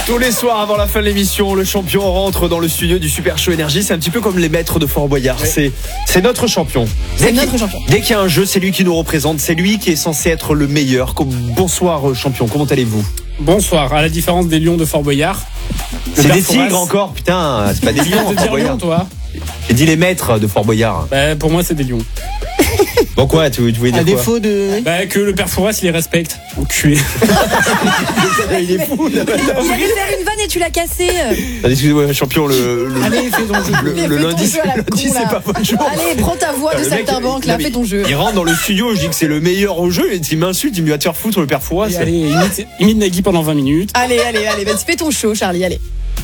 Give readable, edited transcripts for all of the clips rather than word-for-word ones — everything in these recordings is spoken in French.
Tous les soirs avant la fin de l'émission, le champion rentre dans le studio du Super Show Énergie. C'est un petit peu comme les maîtres de Fort Boyard. Oui. C'est notre champion. C'est notre champion. Dès qu'il y a un jeu, c'est lui qui nous représente. C'est lui qui est censé être le meilleur. Bonsoir champion, comment allez-vous? Bonsoir, à la différence des lions de Fort Boyard. C'est des tigres encore, putain, c'est pas des lions. Tu veux dire lion, toi? J'ai dit les maîtres de Fort Boyard. Bah, pour moi, c'est des lions. Bon quoi, tu voulais dire quoi? À défaut de... Bah, que le père Fouras, il les respecte. Enculé. Il est fou là. J'allais faire une vanne et tu l'as cassé. Excusez-moi champion, Allez, fais ton jeu. le lundi c'est pas votre jour. Allez, prends ta voix de saltimbanque, là, fais ton jeu. Il rentre dans le studio, je dis que c'est le meilleur au jeu, et il m'insulte, il me va te faire foutre le père Fouras. Allez, imite Nagui pendant 20 minutes. Allez, vas-y, fais ton show, Charlie, allez.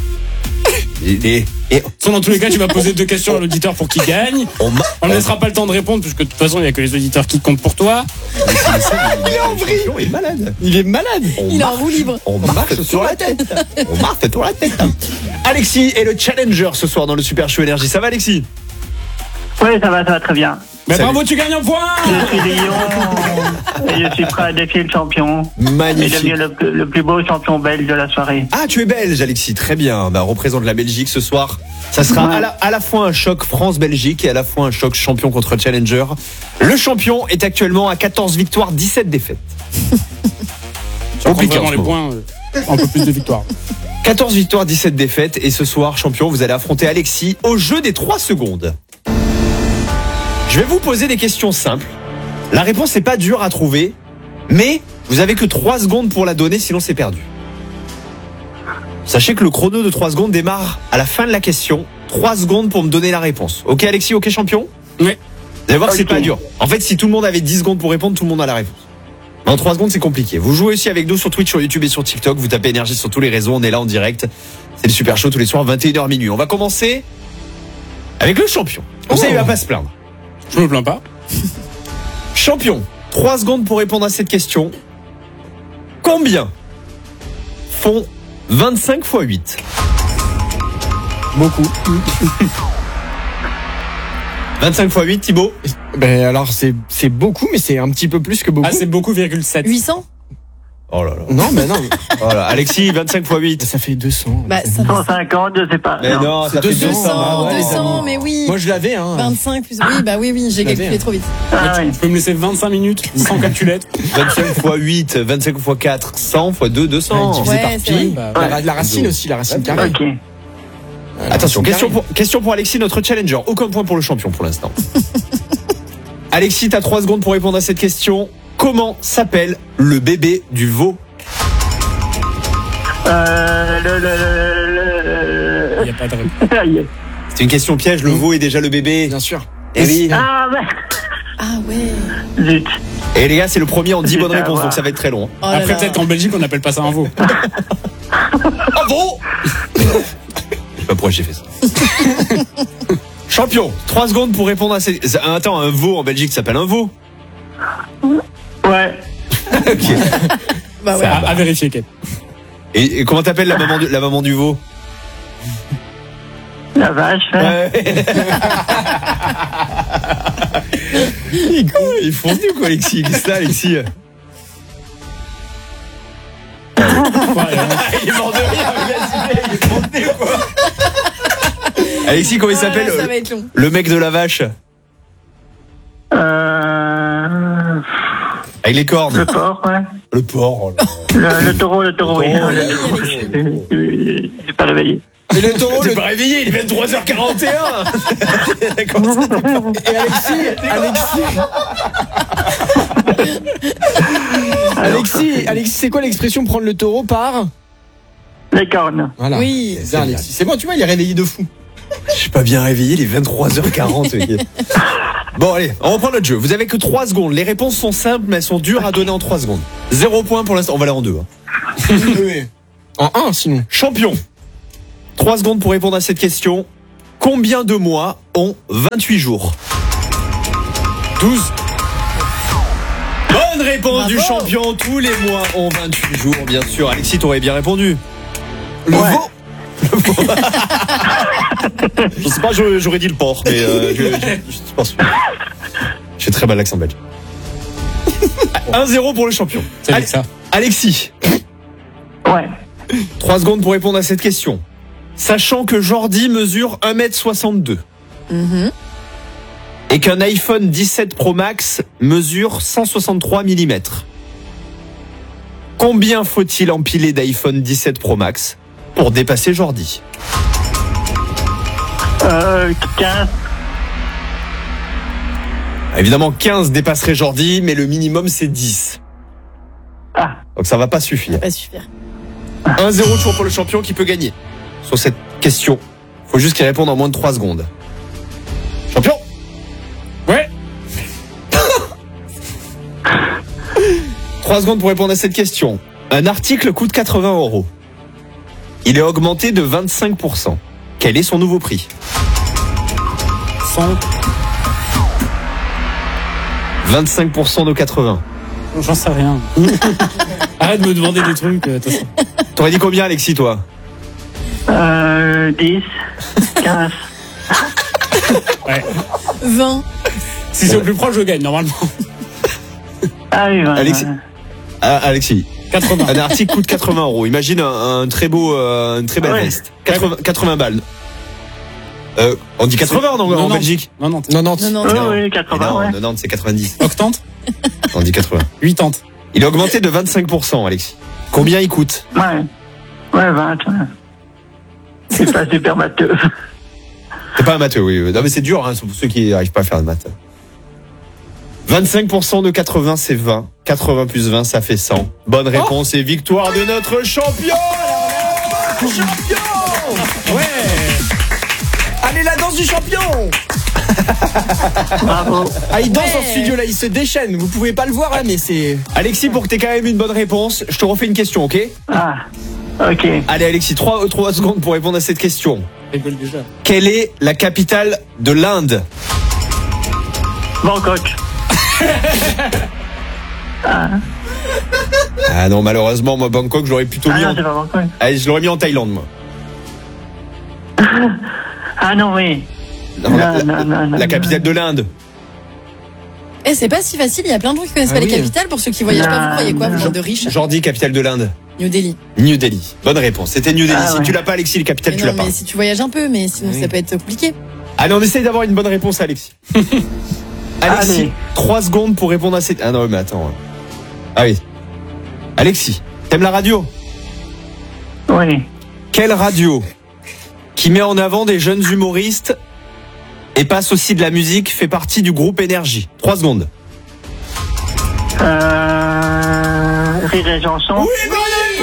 Dans tous les cas, tu vas poser 2 questions à l'auditeur pour qu'il gagne. On ne laissera pas le temps de répondre, puisque de toute façon, il n'y a que les auditeurs qui comptent pour toi. Il est en vrille. Il est malade. Il est malade. Il est en roue libre. On marche sur la tête. On marche sur la tête. Alexis est le challenger ce soir dans le Super Show Énergie. Ça va, Alexis? Oui, ça va très bien. Mais bravo, tu gagnes un point. Je suis Lyon et je suis prêt à défier le champion. Magnifique. Et devenir le plus beau champion belge de la soirée. Ah, tu es belge, Alexis. Très bien. Bah, représente la Belgique ce soir. Ça sera à la fois un choc France-Belgique et à la fois un choc champion contre challenger. Le champion est actuellement à 14 victoires, 17 défaites. Compliqué dans les points, un peu plus de victoires. 14 victoires, 17 défaites. Et ce soir, champion, vous allez affronter Alexis au jeu des 3 secondes. Je vais vous poser des questions simples. La réponse n'est pas dure à trouver, mais vous avez que 3 secondes pour la donner, sinon c'est perdu. Sachez que le chrono de 3 secondes démarre à la fin de la question. 3 secondes pour me donner la réponse. Ok Alexis, ok champion? Oui. Vous allez voir que c'est pas dur. En fait, si tout le monde avait 10 secondes pour répondre, tout le monde a la réponse. En 3 secondes, c'est compliqué. Vous jouez aussi avec nous sur Twitch, sur YouTube et sur TikTok. Vous tapez Énergie sur tous les réseaux, on est là en direct. C'est le Super Show tous les soirs, 21h minuit. On va commencer avec le champion. Comme ça, il va pas se plaindre. Je me plains pas. Champion, 3 secondes pour répondre à cette question. Combien font 25 x 8? Beaucoup. 25 x 8, Thibaut? Ben alors c'est beaucoup, mais c'est un petit peu plus que beaucoup. Ah, c'est beaucoup, 7. 800? Oh là là. Non, mais non. Voilà. Alexis, 25 x 8. Ça fait 200. Bah, ça... 150, je sais pas. Mais non, ça fait 200. 200, mais oui. Moi je l'avais, hein. 25 plus... Oui, j'ai calculé trop vite. Ah, oui. Tu peux me laisser 25 minutes sans calculette. 25 x 8, 25 x 4, 100 x 2, 200. Divisé Ouais, par c'est vrai. pi. Bah, La racine aussi, la racine carrée. Ok. Attention, La racine carrée. question pour Alexis, notre challenger. Aucun point pour le champion pour l'instant. Alexis, t'as 3 secondes pour répondre à cette question. Comment s'appelle le bébé du veau? il n'y a pas de réponse. Ça y est. C'est une question piège, le veau est déjà le bébé. Bien sûr. Eh oui. Ah, Ah ouais. zut. Et les gars, c'est le premier en 10 bonnes Je vais réponses, avoir. donc ça va être très long. Oh là Après, là. peut-être qu'en Belgique, on n'appelle pas ça un veau. Ah bon? Je sais pas pourquoi j'ai fait ça. Champion, 3 secondes pour répondre à cette... Attends, un veau en Belgique s'appelle un veau? Ouais. Ok. Bah ouais. À vérifier, Kate. Et comment t'appelles la maman du veau? La vache. Ouais. Il est con, il est fondu quoi, Alexis. Qu'est-ce que c'est, Alexis? Il est mort de rire, il est fondu quoi. Alexis, comment il s'appelle Ça va être long. le mec de la vache? Avec les cornes. Le porc, ouais. Le porc. Oh là. Le taureau, oui. J'ai pas réveillé. Et le taureau, T'es pas réveillé, il est 23h41. D'accord. et Alexis, c'est quoi l'expression prendre le taureau par? Les cornes. Voilà. Oui. C'est ça, Alexis. C'est bon, tu vois, il est réveillé de fou. Je suis pas bien réveillé, il est 23h40. Ok. Bon, allez, on reprend notre jeu. Vous avez que 3 secondes. Les réponses sont simples, mais elles sont dures à donner en 3 secondes. 0 point pour l'instant. On va aller en 2. En 1 sinon. Champion. 3 secondes pour répondre à cette question. Combien de mois ont 28 jours? 12. Bonne réponse Bravo. du champion. Tous les mois ont 28 jours, bien sûr. Alexis, t'aurais bien répondu. Le Ouais. veau. Je sais pas, j'aurais dit le porc, mais je pense sûr. J'ai très mal l'accent belge. 1-0 pour le champion. C'est avec ça. Alexis, Ouais. 3 secondes pour répondre à cette question. Sachant que Jordi mesure 1m62 et qu'un iPhone 17 Pro Max mesure 163 mm. Combien faut-il empiler d'iPhone 17 Pro Max pour dépasser Jordi? 15. Évidemment, 15 dépasserait Jordi, mais le minimum, c'est 10. Ah. Donc ça va pas suffire. Pas suffire. 1-0 toujours pour le champion qui peut gagner sur cette question. Faut juste qu'il réponde en moins de 3 secondes. Champion? Ouais. 3 secondes pour répondre à cette question. Un article coûte 80 €. Il est augmenté de 25%. Quel est son nouveau prix? 100. 25% de 80. J'en sais rien. Arrête de me demander des trucs. De toute façon. T'aurais dit combien, Alexis, toi? 10. 15. Ouais. 20. Si c'est au plus proche, je gagne, normalement. Ah oui, 20. Alexis. Alexis. 80. Un article coûte 80 €. Imagine un très beau, une très belle veste. 80 balles. On dit 80 en Belgique? 90. 90. Oui, 80, non, ouais. 90, c'est 90. Octante. On dit 80. 80. Il a augmenté de 25%, Alexis. Combien il coûte? Ouais, 20, ouais. C'est pas super matheux. C'est pas un matheux, oui. Non, mais c'est dur, hein, pour ceux qui n'arrivent pas à faire de maths. 25% de 80, c'est 20. 80 plus 20, ça fait 100. Bonne réponse et victoire de notre champion! Champion! Ouais! Allez, la danse du champion! Bravo. Ah, il danse en studio là, il se déchaîne. Vous pouvez pas le voir, hein, mais c'est. Alexis, pour que t'aies quand même une bonne réponse, je te refais une question, ok? Ah, ok. Allez, Alexis, 3 secondes pour répondre à cette question. Rigole déjà. Quelle est la capitale de l'Inde? Bangkok. Ah non, malheureusement, moi, Bangkok, j'aurais plutôt mis Ah non, en... c'est pas Bangkok. Allez, je l'aurais mis en Thaïlande, moi. Ah non, oui. Non, la capitale de l'Inde. Eh, c'est pas si facile, il y a plein de gens qui connaissent Ah pas oui. les capitales. Pour ceux qui voyagent pas, vous croyez quoi? Vous êtes de riches. Jordi, capitale de l'Inde. New Delhi. New Delhi. Bonne réponse. C'était New Delhi. Ah Si ouais. tu l'as pas, Alexis, les capitales, Mais tu l'as non, pas. mais si tu voyages un peu, mais sinon ça peut être compliqué. Allez, on essaye d'avoir une bonne réponse, Alexis. Alexis, Allez. 3 secondes pour répondre à cette... Ah non, mais attends. Ah oui. Alexis, t'aimes la radio? Oui. Quelle radio qui met en avant des jeunes humoristes et passe aussi de la musique fait partie du groupe Énergie? 3 secondes. Rire et chanson. Oui, Non,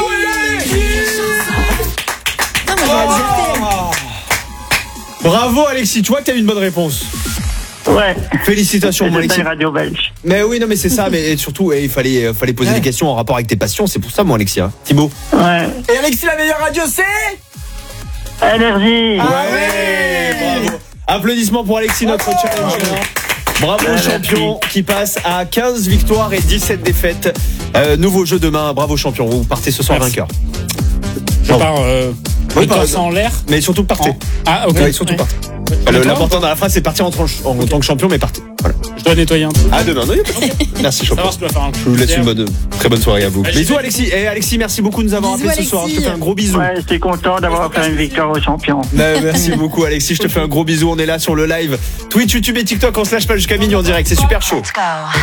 mais j'ai accepté. Bravo, Alexis. Tu vois que t'as eu une bonne réponse. Ouais. Félicitations, mon C'est Alexis. une radio belge. Mais oui, non, mais c'est ça. Mais surtout, il fallait poser des questions en rapport avec tes passions. C'est pour ça, mon Alexis. Hein. Thibaut. Ouais. Et Alexis, la meilleure radio, c'est. Énergie. Ouais, bravo. Applaudissements pour Alexis, notre challenger. Bravo, champion qui passe à 15 victoires et 17 défaites. Nouveau jeu demain. Bravo, champion. Vous partez ce soir Merci. vainqueur. Je pars Oui, le par- torse en l'air. Mais surtout, partez. Ah, ok. Ouais, surtout, Ouais. partez. Et toi L'important dans la phrase, c'est partir en tant que champion, mais partez. Voilà. Je dois nettoyer un truc. À demain. Non, merci, champion. Savoir si tu dois faire un coup. Je vous laisse une très bonne soirée à vous. Allez, Bisous, j'y vais. Alexis. Et Alexis, merci beaucoup de nous avoir Bisous, appelés ce soir. Je te Alexis. fais un gros bisou. Ouais, j'étais content d'avoir fait une victoire au champion. Merci beaucoup, Alexis. Je te fais un gros bisou. On est là sur le live Twitch, YouTube et TikTok. On se lâche pas jusqu'à minuit en direct. C'est super chaud.